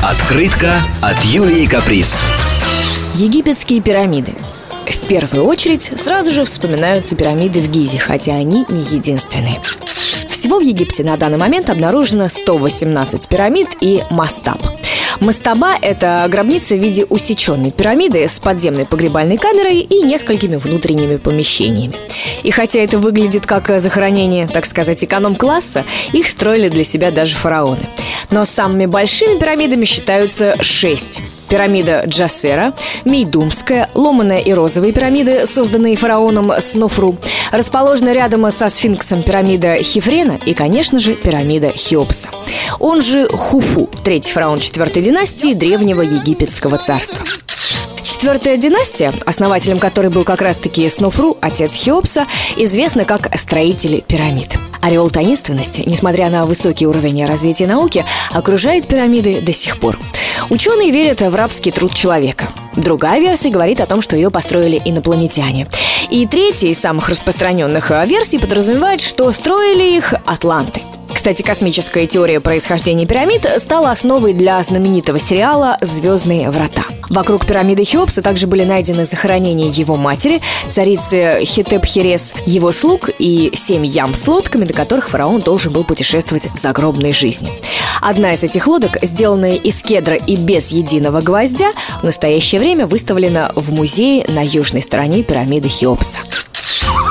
Открытка от Юлии Каприз. Египетские пирамиды. В первую очередь сразу же вспоминаются пирамиды в Гизе, хотя они не единственные. Всего в Египте на данный момент обнаружено 118 пирамид и мастаб. Мастаба – это гробница в виде усеченной пирамиды с подземной погребальной камерой и несколькими внутренними помещениями. И хотя это выглядит как захоронение, так сказать, эконом-класса, их строили для себя даже фараоны. Но самыми большими пирамидами считаются 6. Пирамида Джосера, Мейдумская, ломаная и розовые пирамиды, созданные фараоном Снофру, расположенная рядом со сфинксом пирамида Хефрена и, конечно же, пирамида Хеопса. Он же Хуфу, третий фараон 4-й династии Древнего Египетского царства. 4-я династия, основателем которой был как раз-таки Снофру, отец Хеопса, известна как строители пирамид. Ореол таинственности, несмотря на высокий уровень развития науки, окружает пирамиды до сих пор. Ученые верят в рабский труд человека. Другая версия говорит о том, что ее построили инопланетяне. И третья из самых распространенных версий подразумевает, что строили их атланты. Кстати, космическая теория происхождения пирамид стала основой для знаменитого сериала «Звездные врата». Вокруг пирамиды Хеопса также были найдены захоронения его матери, царицы Хетеп-Херес, его слуг и 7 ям с лодками, до которых фараон должен был путешествовать в загробной жизни. Одна из этих лодок, сделанная из кедра и без единого гвоздя, в настоящее время выставлена в музее на южной стороне пирамиды Хеопса.